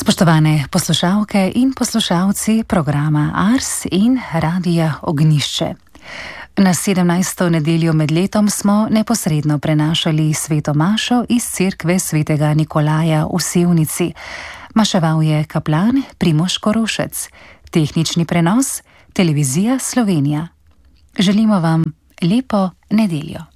Spoštovane poslušalke in poslušalci programa Ars in Radia Ognjišče. Na 17. nedeljo med letom smo neposredno prenašali sveto mašo iz cerkve svetega Nikolaja v Sevnici. Maševal je kaplan Primož Korošec. Tehnični prenos Televizija Slovenija. Želimo vam lepo nedeljo.